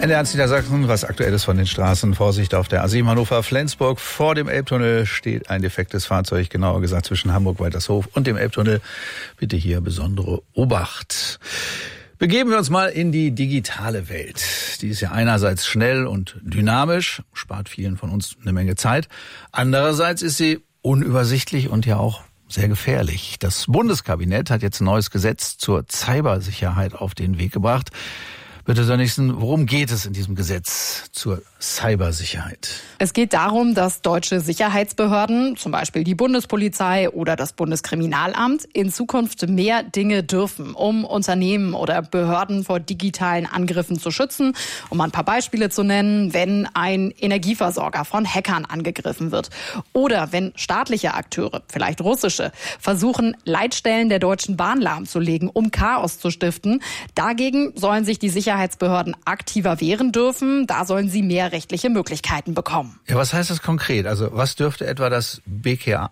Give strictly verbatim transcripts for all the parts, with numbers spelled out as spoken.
N D R eins Niedersachsen, was Aktuelles von den Straßen. Vorsicht auf der A sieben Hannover-Flensburg. Vor dem Elbtunnel steht ein defektes Fahrzeug, genauer gesagt zwischen Hamburg-Waltershof und dem Elbtunnel. Bitte hier besondere Obacht. Begeben wir uns mal in die digitale Welt. Die ist ja einerseits schnell und dynamisch, spart vielen von uns eine Menge Zeit. Andererseits ist sie unübersichtlich und ja auch sehr gefährlich. Das Bundeskabinett hat jetzt ein neues Gesetz zur Cybersicherheit auf den Weg gebracht. Bitte Sönnigsen, worum geht es in diesem Gesetz zur Cybersicherheit? Es geht darum, dass deutsche Sicherheitsbehörden, zum Beispiel die Bundespolizei oder das Bundeskriminalamt, in Zukunft mehr Dinge dürfen, um Unternehmen oder Behörden vor digitalen Angriffen zu schützen. Um mal ein paar Beispiele zu nennen, wenn ein Energieversorger von Hackern angegriffen wird oder wenn staatliche Akteure, vielleicht russische, versuchen, Leitstellen der Deutschen Bahn lahmzulegen, um Chaos zu stiften. Dagegen sollen sich die Sicherheitsbehörden aktiver wehren dürfen. Da sollen sie mehr rechtliche Möglichkeiten bekommen. Ja, was heißt das konkret? Also was dürfte etwa das B K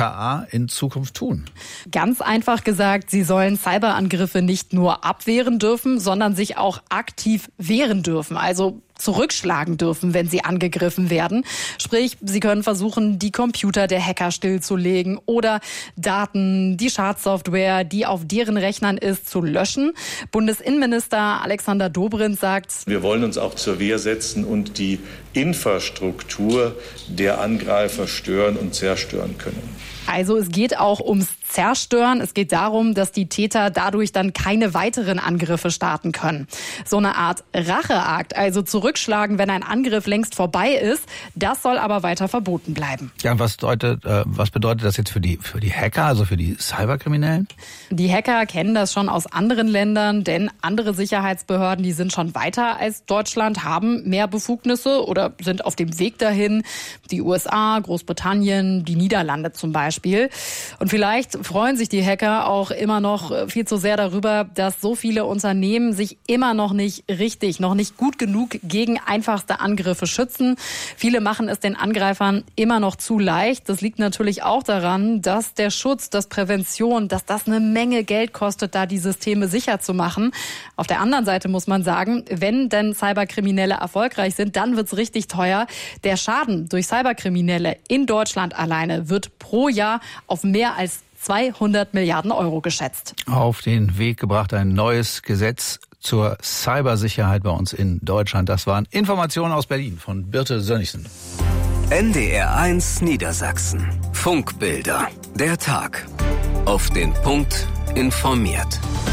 A in Zukunft tun? Ganz einfach gesagt, sie sollen Cyberangriffe nicht nur abwehren dürfen, sondern sich auch aktiv wehren dürfen. Also zurückschlagen dürfen, wenn sie angegriffen werden. Sprich, sie können versuchen, die Computer der Hacker stillzulegen oder Daten, die Schadsoftware, die auf deren Rechnern ist, zu löschen. Bundesinnenminister Alexander Dobrindt sagt: Wir wollen uns auch zur Wehr setzen und die Infrastruktur der Angreifer stören und zerstören können. Also es geht auch ums Zerstören. Es geht darum, dass die Täter dadurch dann keine weiteren Angriffe starten können. So eine Art Racheakt, also zurückschlagen, wenn ein Angriff längst vorbei ist, das soll aber weiter verboten bleiben. Ja, was bedeutet, äh, was bedeutet das jetzt für die, für die Hacker, also für die Cyberkriminellen? Die Hacker kennen das schon aus anderen Ländern, denn andere Sicherheitsbehörden, die sind schon weiter als Deutschland, haben mehr Befugnisse oder sind auf dem Weg dahin. Die U S A, Großbritannien, die Niederlande zum Beispiel. Und vielleicht freuen sich die Hacker auch immer noch viel zu sehr darüber, dass so viele Unternehmen sich immer noch nicht richtig, noch nicht gut genug gegen einfachste Angriffe schützen. Viele machen es den Angreifern immer noch zu leicht. Das liegt natürlich auch daran, dass der Schutz, dass Prävention, dass das eine Menge Geld kostet, da die Systeme sicher zu machen. Auf der anderen Seite muss man sagen, wenn denn Cyberkriminelle erfolgreich sind, dann wird's richtig teuer. Der Schaden durch Cyberkriminelle in Deutschland alleine wird pro Jahr auf mehr als zweihundert Milliarden Euro geschätzt. Auf den Weg gebracht ein neues Gesetz zur Cybersicherheit bei uns in Deutschland. Das waren Informationen aus Berlin von Birte Sönnigsen. N D R eins Niedersachsen. Funkbilder. Der Tag. Auf den Punkt informiert.